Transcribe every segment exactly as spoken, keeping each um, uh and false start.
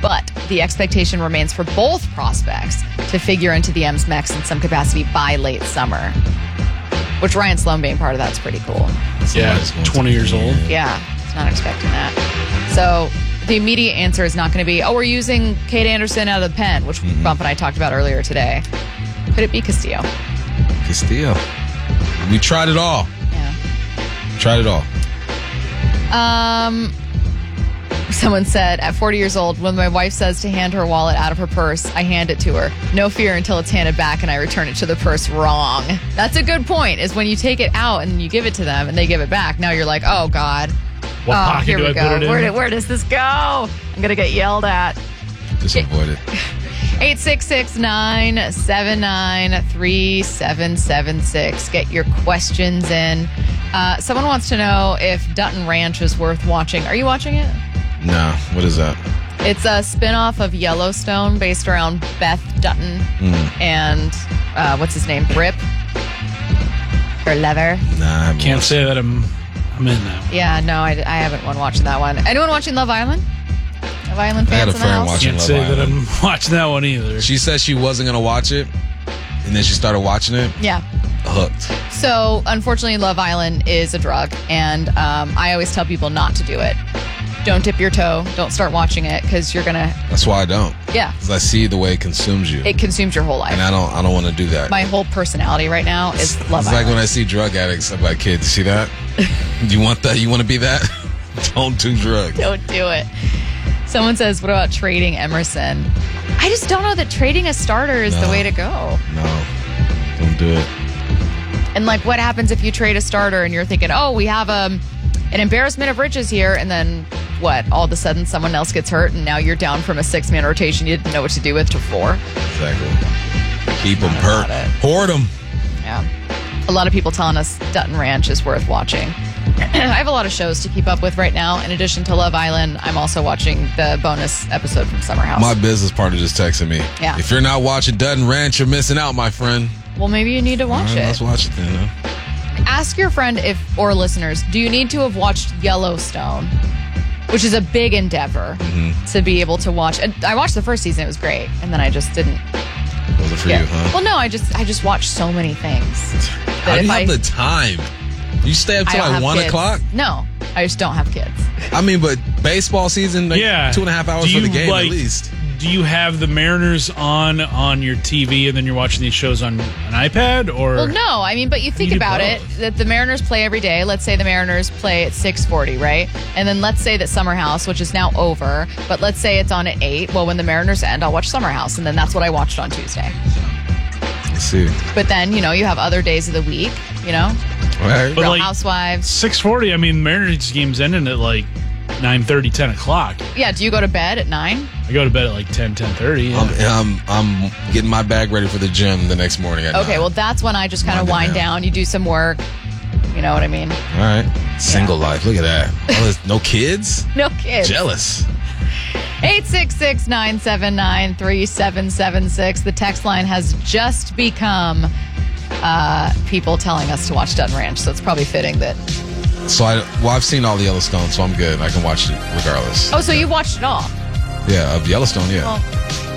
but the expectation remains for both prospects to figure into the M's mix in some capacity by late summer. Which Ryan Sloan being part of that's pretty cool. Yeah, twenty years old. Yeah, it's not expecting that. So the immediate answer is not going to be, oh, we're using Kate Anderson out of the pen, which mm-hmm. Bump and I talked about earlier today. Could it be Castillo? Castillo. We tried it all. Yeah. Tried it all. Um, someone said, at forty years old, when my wife says to hand her wallet out of her purse, I hand it to her. No fear until it's handed back and I return it to the purse. Wrong. That's a good point, is when you take it out and you give it to them and they give it back, now you're like, oh, God. What oh, pocket here do we I go. put it in? Where, where does this go? I'm going to get yelled at. Just avoid it. eight six six, nine seven nine, three seven seven six. Get your questions in. Uh, someone wants to know if Dutton Ranch is worth watching. Are you watching it? No. What is that? It's a spinoff of Yellowstone based around Beth Dutton mm. and uh, what's his name? Rip? Or Leather? Nah, I can't say that I'm, I'm in that one. Yeah, no, I, I haven't one watching that one. Anyone watching Love Island? Love Island fans I had a in the friend house? watching Can't Love say Island. that I'm watching that one either. She said she wasn't going to watch it, and then she started watching it. Yeah. Hooked. So, unfortunately, Love Island is a drug, and um, I always tell people not to do it. Don't dip your toe. Don't start watching it, because you're going to... That's why I don't. Yeah. Because I see the way it consumes you. It consumes your whole life. And I don't I don't want to do that. My whole personality right now is Love It's Island. like when I see drug addicts, I'm like, kid, see that? Do you want that? You want to be that? Don't do drugs. Don't do it. Someone says, what about trading Emerson? I just don't know that trading a starter is no. the way to go. No. Don't do it. And like, what happens if you trade a starter and you're thinking, oh, we have um, an embarrassment of riches here, and then what? All of a sudden someone else gets hurt, and now you're down from a six-man rotation you didn't know what to do with to four. Exactly. Keep them hurt. Hoard them. Yeah. A lot of people telling us Dutton Ranch is worth watching. I have a lot of shows to keep up with right now. In addition to Love Island, I'm also watching the bonus episode from Summer House. My business partner just texted me. Yeah. If you're not watching Dutton Ranch, you're missing out, my friend. Well, maybe you need to watch All right, it. Let's watch it then. Huh? Ask your friend if, or listeners, do you need to have watched Yellowstone, which is a big endeavor mm-hmm. to be able to watch. And I watched the first season; it was great, and then I just didn't. Was it for yeah. you, huh? Well, no, I just I just watched so many things. How do you have I, the time? You stay up till like one kids. o'clock? No, I just don't have kids. I mean, but baseball season, like yeah. two and a half hours you, for the game like, at least. Do you have the Mariners on on your T V and then you're watching these shows on an iPad? Or well, no. I mean, but you think you about both? it, that the Mariners play every day. Let's say the Mariners play at six forty, right? And then let's say that Summer House, which is now over, but let's say it's on at eight. Well, when the Mariners end, I'll watch Summer House, and then that's what I watched on Tuesday. Let's see. But then, you know, you have other days of the week, you know? Right. But Real like Housewives. six forty, I mean, Mariners game's ending at like nine thirty, ten o'clock. Yeah, do you go to bed at nine? I go to bed at like ten, ten thirty. Yeah. I'm, I'm, I'm getting my bag ready for the gym the next morning at Okay, nine. well, that's when I just kind of wind down. You do some work. You know what I mean? All right. Single yeah. life. Look at that. Oh, there's no kids? No kids. Jealous. eight six six, nine seven nine, three seven seven six. The text line has just become uh, people telling us to watch Dutton Ranch, so it's probably fitting that... So, I, well, I've seen all the Yellowstone, so I'm good. I can watch it regardless. Oh, so you watched it all? Yeah, of Yellowstone, yeah. Well,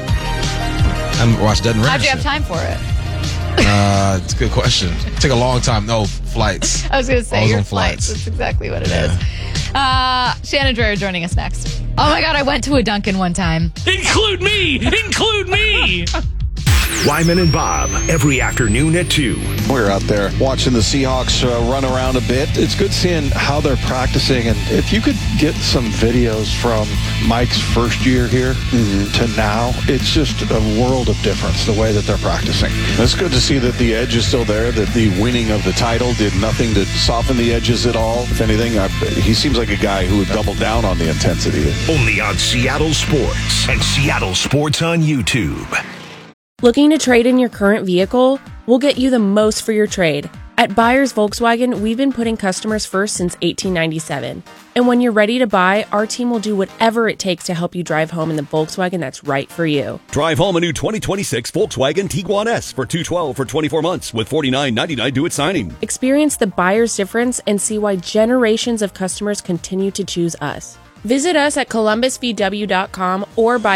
I haven't watched Dutton Ranch. how'd you have time for it? Uh, it's a good question. It took a long time. No, flights. I was going to say, I was your on flights. flights. That's exactly what it Yeah. is. Uh, Shannon Dreyer joining us next. Oh, my God, I went to a Dunkin' one time. Include me! Include me! Wyman and Bob, every afternoon at two. We're out there watching the Seahawks uh, run around a bit. It's good seeing how they're practicing. And if you could get some videos from Mike's first year here mm-hmm. to now, it's just a world of difference, the way that they're practicing. It's good to see that the edge is still there, that the winning of the title did nothing to soften the edges at all. If anything, I, he seems like a guy who would double down on the intensity. Only on Seattle Sports and Seattle Sports on YouTube. Looking to trade in your current vehicle? We'll get you the most for your trade. At Buyers Volkswagen, we've been putting customers first since eighteen ninety-seven. And when you're ready to buy, our team will do whatever it takes to help you drive home in the Volkswagen that's right for you. Drive home a new twenty twenty-six Volkswagen Tiguan S for two hundred twelve dollars for twenty-four months with forty-nine ninety-nine due at signing. Experience the buyer's difference and see why generations of customers continue to choose us. Visit us at columbus v w dot com or buy